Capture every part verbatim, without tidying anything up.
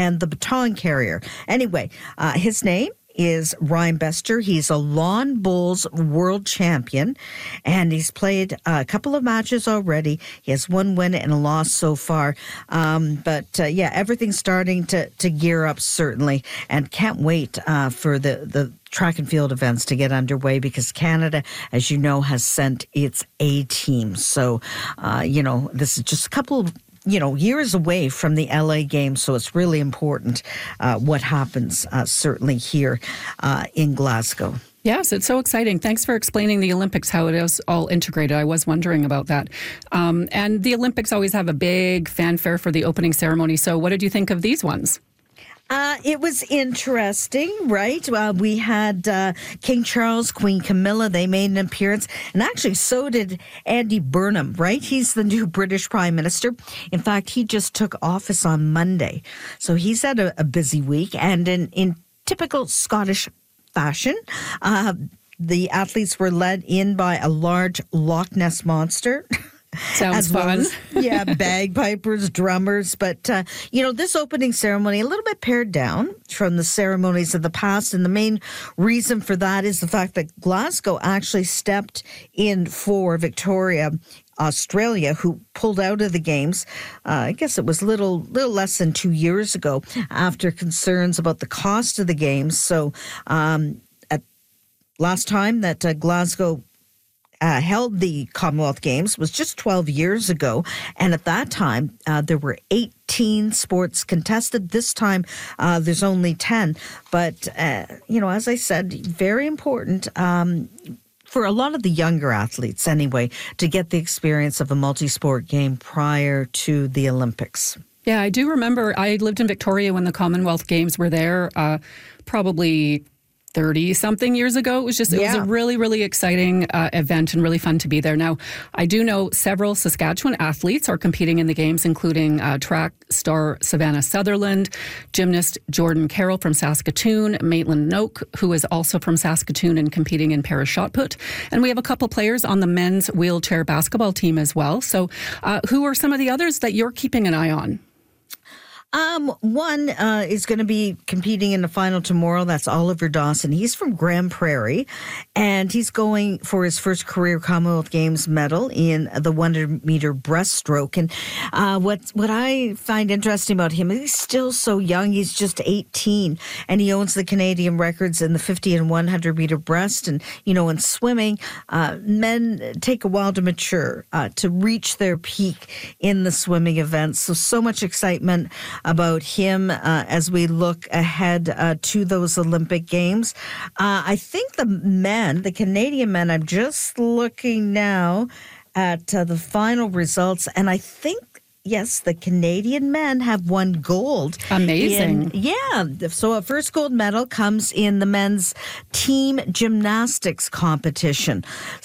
and the baton carrier. Anyway, uh, his name is Ryan Bester. He's a lawn bowls world champion, and he's played a couple of matches already. He has one win and a loss so far. Um, but, uh, yeah, everything's starting to, to gear up, certainly, and can't wait uh, for the, the track and field events to get underway because Canada, as you know, has sent its A team. So, uh, you know, this is just a couple of you know, years away from the L A Games, so it's really important uh, what happens uh, certainly here uh, in Glasgow. Yes, it's so exciting. Thanks for explaining the Olympics, how it is all integrated. I was wondering about that. Um, and the Olympics always have a big fanfare for the opening ceremony. So what did you think of these ones? Uh, it was interesting, right? Uh, we had uh, King Charles, Queen Camilla. They made an appearance. And actually, so did Andy Burnham, right? He's the new British Prime Minister. In fact, he just took office on Monday. So he's had a, a busy week. And in, in typical Scottish fashion, uh, the athletes were led in by a large Loch Ness monster. Sounds as well fun. As, yeah, bagpipers, drummers. But, uh, you know, this opening ceremony, a little bit pared down from the ceremonies of the past. And the main reason for that is the fact that Glasgow actually stepped in for Victoria, Australia, who pulled out of the games. Uh, I guess it was little, little less than two years ago after concerns about the cost of the games. So um, at last time that uh, Glasgow Uh, held the Commonwealth Games was just twelve years ago. And at that time, uh, there were eighteen sports contested. This time, uh, there's only ten. But, uh, you know, as I said, very important um, for a lot of the younger athletes, anyway, to get the experience of a multi-sport game prior to the Olympics. Yeah, I do remember I lived in Victoria when the Commonwealth Games were there, uh, probably thirty-something years ago. It was just, it yeah. was a really, really exciting uh, event and really fun to be there. Now, I do know several Saskatchewan athletes are competing in the games, including uh, track star Savannah Sutherland, gymnast Jordan Carroll from Saskatoon, Maitland Noak, who is also from Saskatoon and competing in para shot put. And we have a couple players on the men's wheelchair basketball team as well. So uh, who are some of the others that you're keeping an eye on? Um, one uh, is going to be competing in the final tomorrow. That's Oliver Dawson. He's from Grand Prairie, and he's going for his first career Commonwealth Games medal in the one hundred meter breaststroke. And uh, what what I find interesting about him is he's still so young. He's just eighteen, and he owns the Canadian records in the fifty and one hundred meter breast. And, you know, in swimming, uh, men take a while to mature, uh, to reach their peak in the swimming events. So, so much excitement about him uh, as we look ahead uh, to those Olympic Games. Uh, I think the men, the Canadian men, I'm just looking now at uh, the final results, and I think, yes, the Canadian men have won gold. Amazing. In, yeah. So a first gold medal comes in the men's team gymnastics competition.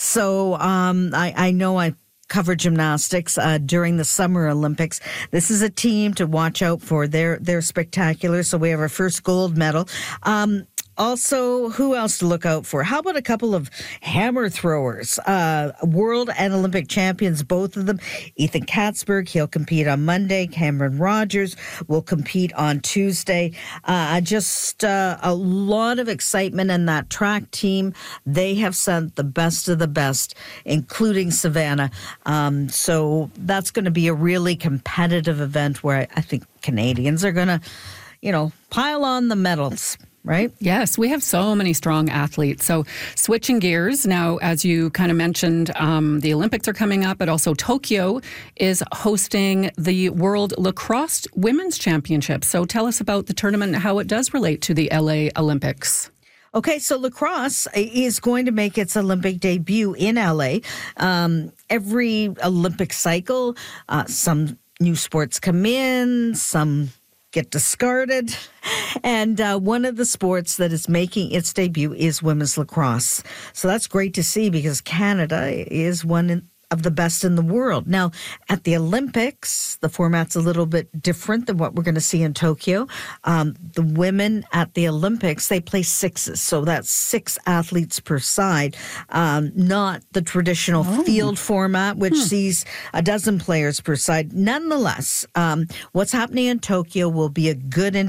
So um, I, I know I cover gymnastics uh, during the Summer Olympics. This is a team to watch out for. They're, they're spectacular. So we have our first gold medal. Um, Also, who else to look out for? How about a couple of hammer throwers? Uh, world and Olympic champions, both of them. Ethan Katzberg, he'll compete on Monday. Cameron Rogers will compete on Tuesday. Uh, just uh, a lot of excitement in that track team. They have sent the best of the best, including Savannah. Um, so that's going to be a really competitive event where I think Canadians are going to, you know, pile on the medals. Right? Yes, we have so many strong athletes. So switching gears now, as you kind of mentioned, um, the Olympics are coming up, but also Tokyo is hosting the World Lacrosse Women's Championship. So tell us about the tournament and how it does relate to the L A Olympics. Okay, so lacrosse is going to make its Olympic debut in L A. Um, every Olympic cycle, uh, some new sports come in, some get discarded. And uh, one of the sports that is making its debut is women's lacrosse. So that's great to see because Canada is one in, of the best in the world. Now, at the Olympics, the format's a little bit different than what we're going to see in Tokyo. Um, the women at the Olympics, they play sixes. So that's six athletes per side, um, not the traditional oh. field format, which hmm. sees a dozen players per side. Nonetheless, um, what's happening in Tokyo will be a good indication